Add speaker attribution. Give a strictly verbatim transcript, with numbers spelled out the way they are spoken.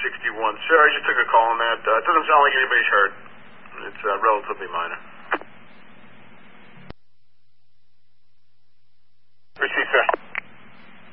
Speaker 1: sixty-one. Sir, I just took a call on that. Uh, it doesn't sound like anybody's hurt. It's uh, relatively minor.